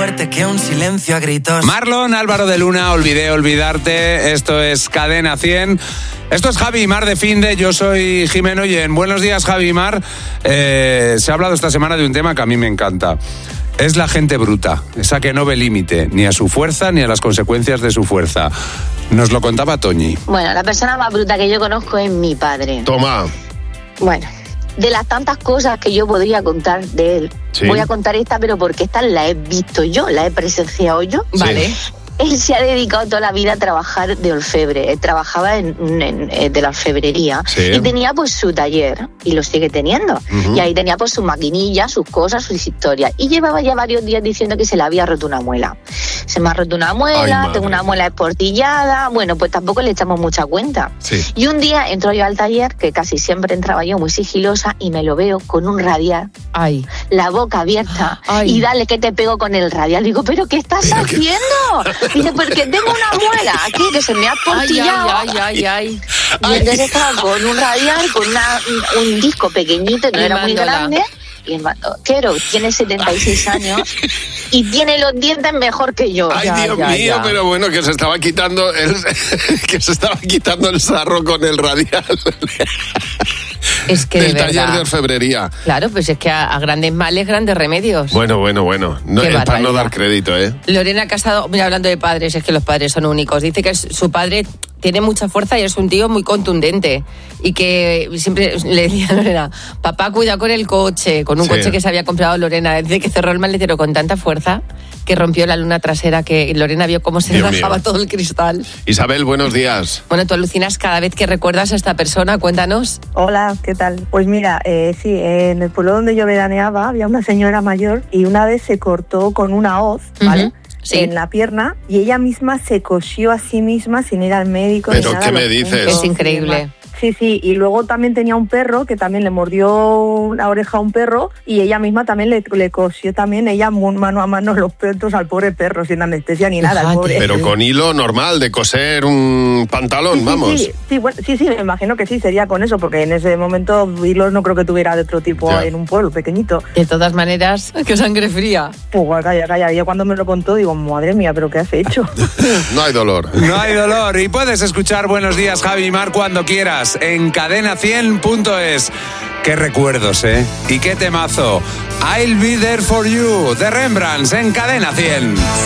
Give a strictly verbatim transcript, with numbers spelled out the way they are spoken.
fuerte que un silencio a gritos. Marlon, Álvaro de Luna, Olvidé olvidarte. Esto es Cadena cien. Esto es Javi y Mar de Finde. Yo soy Jimeno Oyen. Buenos días, Javi y Mar. Eh, se ha hablado esta semana de un tema que a mí me encanta. Es la gente bruta, esa que no ve límite, ni a su fuerza ni a las consecuencias de su fuerza. Nos lo contaba Toñi. Bueno, la persona más bruta que yo conozco es mi padre. Toma. Bueno, de las tantas cosas que yo podría contar de él, sí. Voy a contar esta, pero porque esta la he visto yo, la he presenciado yo. Sí. Vale. Él se ha dedicado toda la vida a trabajar de orfebre. Él trabajaba en, en, en de la orfebrería, sí. Y tenía pues su taller, y lo sigue teniendo. Uh-huh. Y ahí tenía pues sus maquinillas, sus cosas, sus historias. Y llevaba ya varios días diciendo que se le había roto una muela. Se me ha roto una muela, Ay, tengo una muela esportillada. Bueno, pues tampoco le echamos mucha cuenta. Sí. Y un día entro yo al taller, que casi siempre entraba yo muy sigilosa, y me lo veo con un radial, Ay. la boca abierta, Ay. y dale que te pego con el radial. Digo, ¿pero qué estás ¿Pero haciendo? Qué... Dice, porque tengo una muela aquí que se me ha portillado. Ay, ay, ay, ay, ay. Y entonces estaba con un radial, con una, un, un disco pequeñito, no era muy grande. Y el bandoquero tiene setenta y seis años y tiene los dientes mejor que yo. Ay, ya, Dios ya, mío, ya. Pero bueno, que se estaba quitando el que se estaba quitando el sarro con el radial. Es que del de taller verdad. de orfebrería. Claro, pues es que a, a grandes males, grandes remedios. Bueno, bueno, bueno. No, es para no dar crédito, ¿eh? Lorena Casado, mira, hablando de padres, es que los padres son únicos. Dice que su padre tiene mucha fuerza y es un tío muy contundente. Y que siempre le decía a Lorena, papá, cuida con el coche, con un sí. coche que se había comprado Lorena. Dice que cerró el maletero con tanta fuerza que rompió la luna trasera, que Lorena vio cómo se rajaba todo el cristal. Isabel, buenos días. Bueno, tú alucinas cada vez que recuerdas a esta persona, cuéntanos. Hola, ¿qué tal? Pues mira, eh, sí, en el pueblo donde yo veraneaba había una señora mayor y una vez se cortó con una hoz, ¿vale? Uh-huh. Sí. En la pierna, y ella misma se cosió a sí misma sin ir al médico. ¿Pero ni nada, qué me dices? Es increíble. Sí, sí, y luego también tenía un perro que también le mordió la oreja a un perro y ella misma también le, le cosió también, ella mano a mano los pelos al pobre perro, sin anestesia ni nada. El pobre. Pero con hilo normal de coser un pantalón, sí, vamos. Sí, sí, bueno, sí, sí, me imagino que sí, sería con eso, porque en ese momento hilos no creo que tuviera de otro tipo ya. En un pueblo pequeñito. De todas maneras, qué sangre fría. Pues calla, calla, yo cuando me lo contó digo, madre mía, ¿pero qué has hecho? No hay dolor. No hay dolor, y puedes escuchar Buenos Días, Javi y Mar, cuando quieras en cadena cien punto es. Qué recuerdos, ¿eh? Y qué temazo. I'll be there for you, de Rembrandts, en Cadena cien.